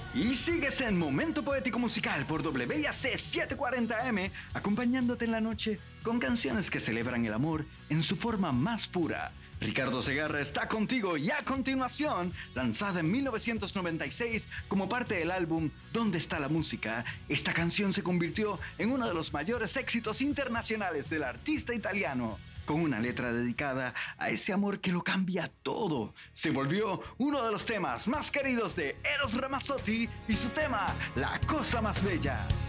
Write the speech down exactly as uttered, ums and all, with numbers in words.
Y sigues en Momento Poético Musical por W I A C setecientos cuarenta M, acompañándote en la noche con canciones que celebran el amor en su forma más pura. Ricardo Segarra está contigo y a continuación, lanzada en mil novecientos noventa y seis como parte del álbum ¿Dónde está la música?, esta canción se convirtió en uno de los mayores éxitos internacionales del artista italiano. Con una letra dedicada a ese amor que lo cambia todo, se volvió uno de los temas más queridos de Eros Ramazzotti y su tema La cosa más bella.